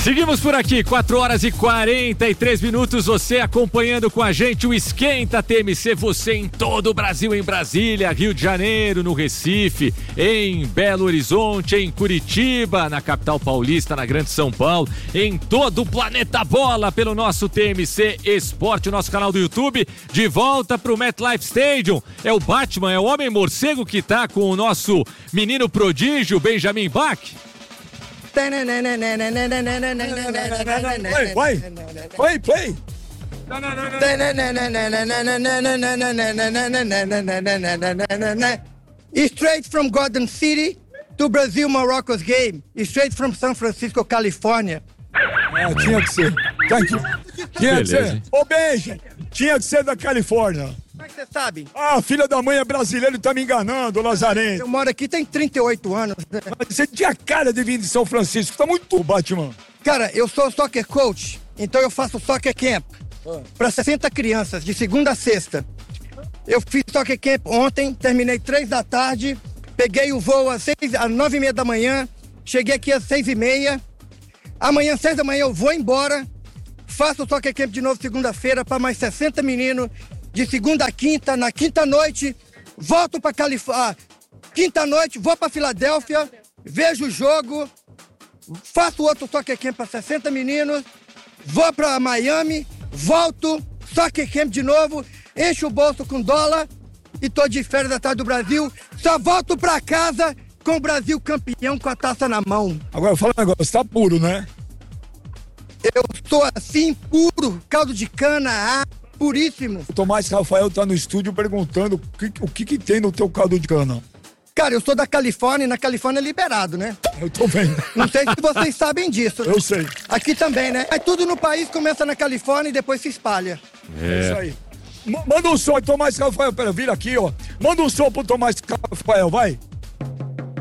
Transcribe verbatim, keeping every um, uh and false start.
Seguimos por aqui, quatro horas e quarenta e três minutos, você acompanhando com a gente o Esquenta T M C, você em todo o Brasil, em Brasília, Rio de Janeiro, no Recife, em Belo Horizonte, em Curitiba, na capital paulista, na Grande São Paulo, em todo o planeta bola, pelo nosso T M C Esporte, o nosso canal do YouTube, de volta pro MetLife Stadium. É o Batman, é o Homem Morcego que tá com o nosso menino prodígio, Benjamin Bach. Vai, vai, play. Straight from Garden City to Brazil Morocco's game. Straight from San Francisco, California. Ah, tinha que ser. Tinha que ser. Ô, Benja, tinha que ser da Califórnia. Como é que você sabe? Ah, filha da mãe é brasileira e tá me enganando, Lazarento. Eu moro aqui tem trinta e oito anos. Mas você tinha cara de vir de São Francisco, tá muito Batman. Cara, eu sou soccer coach, então eu faço soccer camp ah. para sessenta crianças, de segunda a sexta. Eu fiz soccer camp ontem, terminei três da tarde, peguei o voo às, seis, às nove e meia da manhã, cheguei aqui às seis e meia. Amanhã, seis da manhã, eu vou embora, faço o soccer camp de novo segunda-feira para mais sessenta meninos. De segunda a quinta, na quinta noite, volto para Califórnia. Quinta noite, vou para Filadélfia, vejo o jogo, faço outro soccer camp para sessenta meninos, vou para Miami, volto, soccer camp de novo, encho o bolso com dólar e tô de férias atrás do Brasil. Só volto para casa com o Brasil campeão com a taça na mão. Agora fala um negócio, tá puro, né? Eu estou assim, puro, caldo de cana, ah, puríssimo. O Tomás Rafael tá no estúdio perguntando o que, o que que tem no teu caldo de cana. Cara, eu sou da Califórnia e na Califórnia é liberado, né? Eu tô vendo. Não sei se vocês sabem disso. Eu sei. Aqui também, né? Mas tudo no país começa na Califórnia e depois se espalha. É, é isso aí. M- manda um som, Tomás Rafael, pera, vira aqui, ó. Manda um som pro Tomás Rafael, vai.